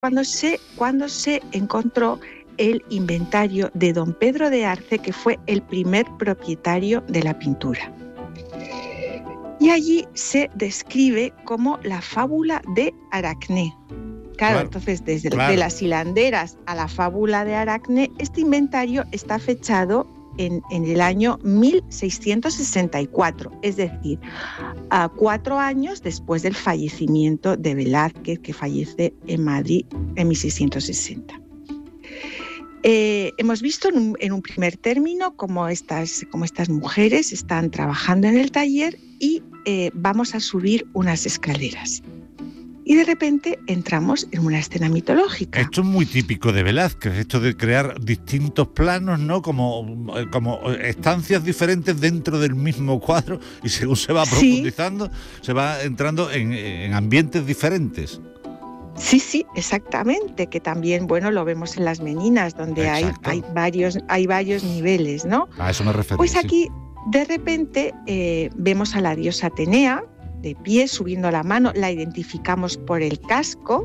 cuando se encontró el inventario de don Pedro de Arce, que fue el primer propietario de la pintura. Y allí se describe como la fábula de Aracné. Claro, entonces desde de las hilanderas a la fábula de Aracné, este inventario está fechado en el año 1664, es decir, 4 años después del fallecimiento de Velázquez, que fallece en Madrid en 1660. Hemos visto en un primer término cómo estas mujeres están trabajando en el taller y vamos a subir unas escaleras. Y de repente entramos en una escena mitológica. Esto es muy típico de Velázquez, esto de crear distintos planos, ¿no? Como estancias diferentes dentro del mismo cuadro, y según se va profundizando, se va entrando en ambientes diferentes. Sí, exactamente, que también, lo vemos en las Meninas, donde hay varios niveles, ¿no? A eso me refería. Pues aquí, de repente, vemos a la diosa Atenea, de pie, subiendo la mano, la identificamos por el casco,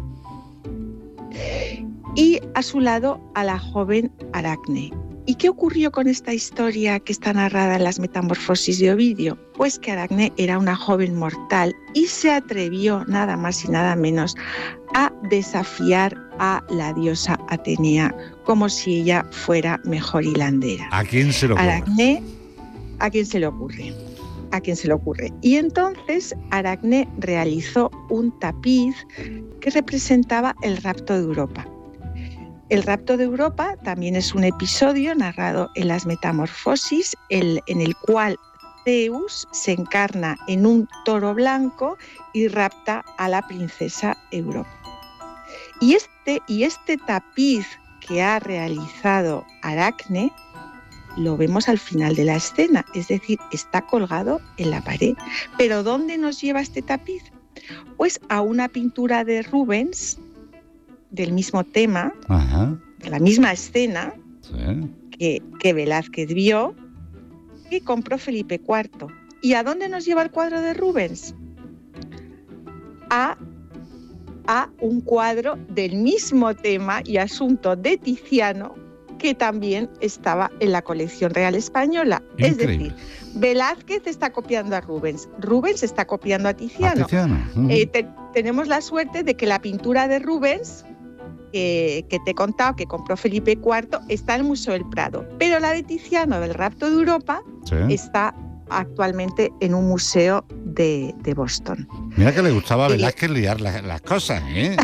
y a su lado a la joven Aracné. ¿Y qué ocurrió con esta historia que está narrada en las Metamorfosis de Ovidio? Pues que Aracné era una joven mortal y se atrevió, nada más y nada menos, a desafiar a la diosa Atenea como si ella fuera mejor hilandera. ¿A quién se le ocurre? Aracné, ¿a quién se le ocurre? ¿A quién se le ocurre? Y entonces Aracné realizó un tapiz que representaba el rapto de Europa. El rapto de Europa también es un episodio narrado en las Metamorfosis, en el cual Zeus se encarna en un toro blanco y rapta a la princesa Europa. Y este tapiz que ha realizado Aracné lo vemos al final de la escena, es decir, está colgado en la pared. ¿Pero dónde nos lleva este tapiz? Pues a una pintura de Rubens, del mismo tema, de la misma escena, que Velázquez vio, que compró Felipe IV. ¿Y a dónde nos lleva el cuadro de Rubens? A un cuadro del mismo tema y asunto de Tiziano, que también estaba en la colección real española. Increíble. Es decir, Velázquez está copiando a Rubens, Rubens está copiando a Tiziano. Tenemos la suerte de que la pintura de Rubens, que te he contado, que compró Felipe IV, está en el Museo del Prado, pero la de Tiziano, del rapto de Europa, está actualmente en un museo de Boston. Mira que le gustaba a Velázquez liar las cosas, ¿eh?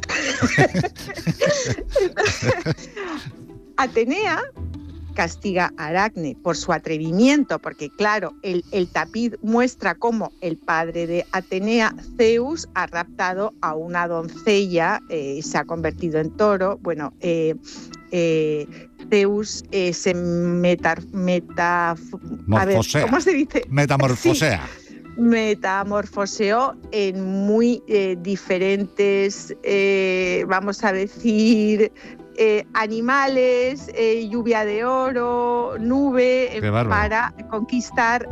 Atenea castiga a Aracné por su atrevimiento, porque claro, el tapiz muestra cómo el padre de Atenea, Zeus, ha raptado a una doncella, se ha convertido en toro. Zeus se ¿cómo se dice? Metamorfosea. Sí. Metamorfoseó en muy diferentes, vamos a decir, animales, lluvia de oro, nube, para conquistar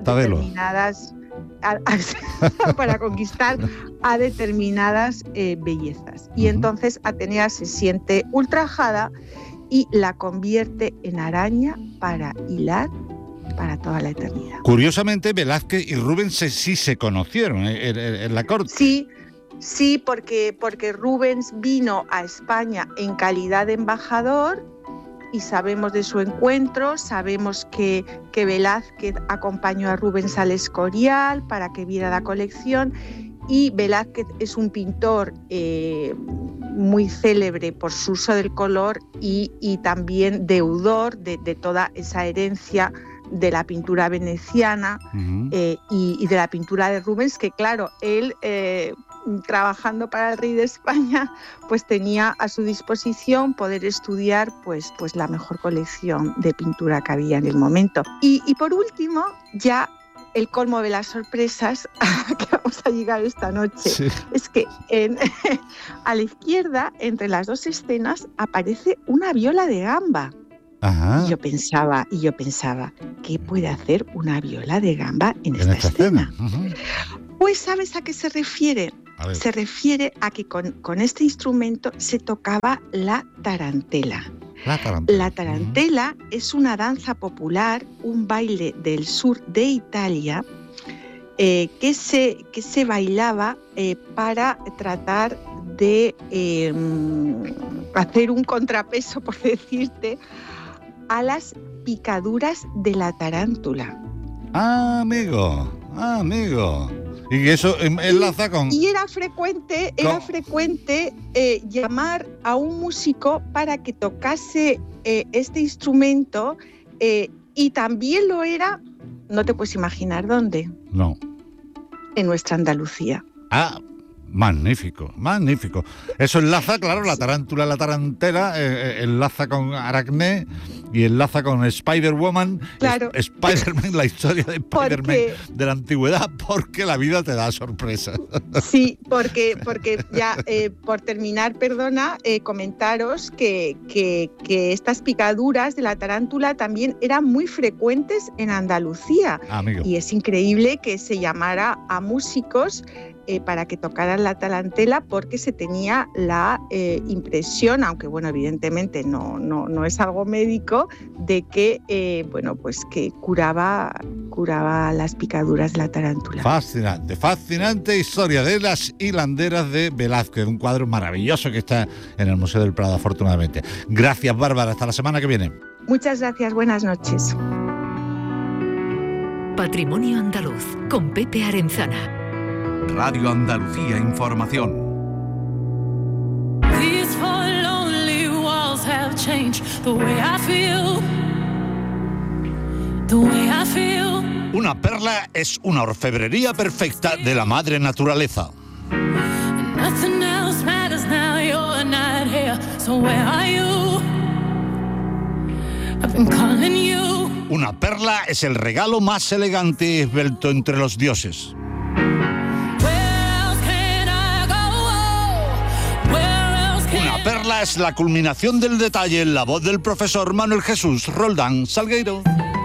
para conquistar a determinadas bellezas. Y entonces Atenea se siente ultrajada y la convierte en araña para hilar para toda la eternidad. Curiosamente, Velázquez y Rubens sí se conocieron en la corte. Sí, porque Rubens vino a España en calidad de embajador y sabemos de su encuentro, sabemos que Velázquez acompañó a Rubens al Escorial para que viera la colección, y Velázquez es un pintor muy célebre por su uso del color y también deudor de toda esa herencia de la pintura veneciana y de la pintura de Rubens, que claro, él trabajando para el rey de España, pues tenía a su disposición poder estudiar pues la mejor colección de pintura que había en el momento. Y por último, ya el colmo de las sorpresas que vamos a llegar esta noche, es que a la izquierda, entre las dos escenas, aparece una viola de gamba. Y yo pensaba, ¿qué puede hacer una viola de gamba en esta escena? Pues ¿sabes a qué se refiere? se refiere a que con este instrumento se tocaba la tarantela. La tarantela es una danza popular, un baile del sur de Italia que se bailaba para tratar de hacer un contrapeso, por decirte, a las picaduras de la tarántula. Amigo. Y eso enlaza con... Y era frecuente llamar a un músico para que tocase este instrumento y también lo era, no te puedes imaginar dónde. No. En nuestra Andalucía. Magnífico. Eso enlaza, claro, la tarántula, la tarantela, enlaza con Aracné y enlaza con Spider-Woman, claro. Spider-Man, la historia de Spider-Man de la antigüedad, porque la vida te da sorpresas. Sí, porque ya, por terminar, comentaros que estas picaduras de la tarántula también eran muy frecuentes en Andalucía. Amigo. Y es increíble que se llamara a músicos para que tocaran la tarantela, porque se tenía la impresión, aunque bueno, evidentemente no es algo médico, de que que curaba las picaduras de la tarántula. Fascinante historia de las hilanderas de Velázquez, un cuadro maravilloso que está en el Museo del Prado, afortunadamente. Gracias, Bárbara, hasta la semana que viene. Muchas gracias, buenas noches. Patrimonio Andaluz, con Pepe Arenzana. Radio Andalucía Información. These four lonely walls have changed the way I feel. The way I feel. Una perla es una orfebrería perfecta de la madre naturaleza. Nothing else matters now, you're not here. So where are you? I've been calling you. Una perla es el regalo más elegante y esbelto entre los dioses. Una perla es la culminación del detalle en la voz del profesor Manuel Jesús Roldán Salgueiro.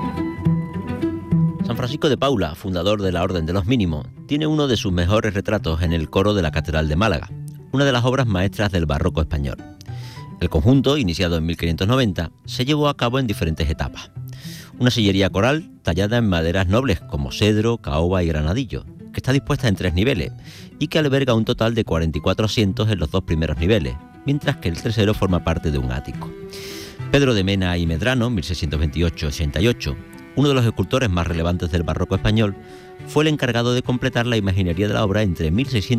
San Francisco de Paula, fundador de la Orden de los Mínimos, tiene uno de sus mejores retratos en el coro de la Catedral de Málaga, una de las obras maestras del barroco español. El conjunto, iniciado en 1590, se llevó a cabo en diferentes etapas. Una sillería coral tallada en maderas nobles como cedro, caoba y granadillo, que está dispuesta en 3 niveles y que alberga un total de 44 asientos en los 2 primeros niveles, mientras que el tercero forma parte de un ático. Pedro de Mena y Medrano, 1628-88, uno de los escultores más relevantes del barroco español, fue el encargado de completar la imaginería de la obra entre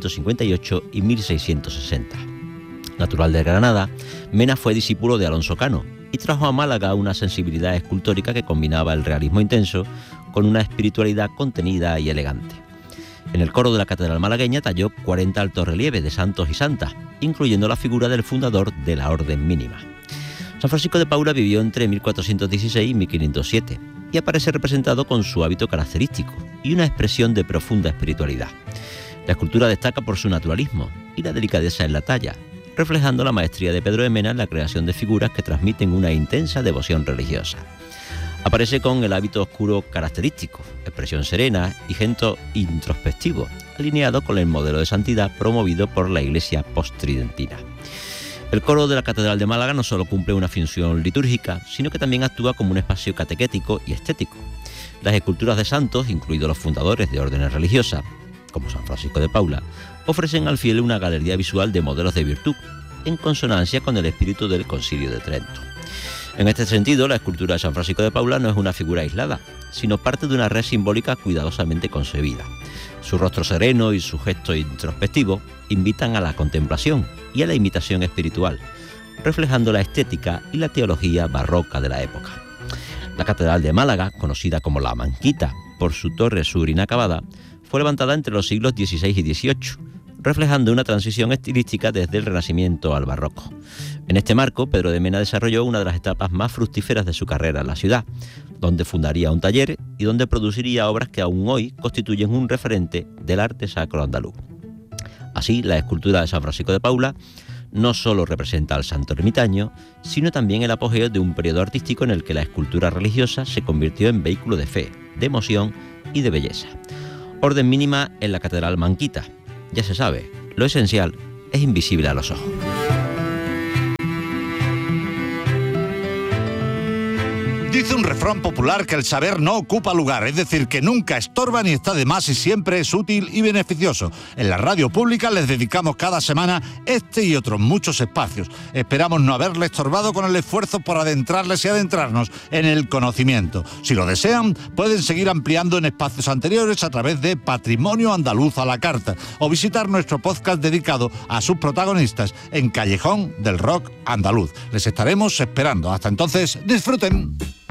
1658 y 1660. Natural de Granada, Mena fue discípulo de Alonso Cano y trajo a Málaga una sensibilidad escultórica que combinaba el realismo intenso con una espiritualidad contenida y elegante. En el coro de la Catedral malagueña talló 40 altos relieves de santos y santas, incluyendo la figura del fundador de la Orden Mínima. San Francisco de Paula vivió entre 1416 y 1507 y aparece representado con su hábito característico y una expresión de profunda espiritualidad. La escultura destaca por su naturalismo y la delicadeza en la talla, reflejando la maestría de Pedro de Mena en la creación de figuras que transmiten una intensa devoción religiosa. Aparece con el hábito oscuro característico, expresión serena y gesto introspectivo, alineado con el modelo de santidad promovido por la Iglesia posttridentina. El coro de la Catedral de Málaga no solo cumple una función litúrgica, sino que también actúa como un espacio catequético y estético. Las esculturas de santos, incluidos los fundadores de órdenes religiosas, como San Francisco de Paula, ofrecen al fiel una galería visual de modelos de virtud, en consonancia con el espíritu del Concilio de Trento. En este sentido, la escultura de San Francisco de Paula no es una figura aislada, sino parte de una red simbólica cuidadosamente concebida. Su rostro sereno y su gesto introspectivo invitan a la contemplación y a la imitación espiritual, reflejando la estética y la teología barroca de la época. La Catedral de Málaga, conocida como la Manquita por su torre sur inacabada, fue levantada entre los siglos XVI y XVIII, reflejando una transición estilística desde el Renacimiento al Barroco. En este marco, Pedro de Mena desarrolló una de las etapas más fructíferas de su carrera en la ciudad, donde fundaría un taller y donde produciría obras que aún hoy constituyen un referente del arte sacro andaluz. Así, la escultura de San Francisco de Paula no solo representa al santo ermitaño, sino también el apogeo de un periodo artístico en el que la escultura religiosa se convirtió en vehículo de fe, de emoción y de belleza. Orden Mínima en la Catedral Manquita. Ya se sabe, lo esencial es invisible a los ojos. Dice un refrán popular que el saber no ocupa lugar, es decir, que nunca estorba ni está de más y siempre es útil y beneficioso. En la radio pública les dedicamos cada semana este y otros muchos espacios. Esperamos no haberle estorbado con el esfuerzo por adentrarles y adentrarnos en el conocimiento. Si lo desean, pueden seguir ampliando en espacios anteriores a través de Patrimonio Andaluz a la Carta o visitar nuestro podcast dedicado a sus protagonistas en Callejón del Rock Andaluz. Les estaremos esperando. Hasta entonces, disfruten.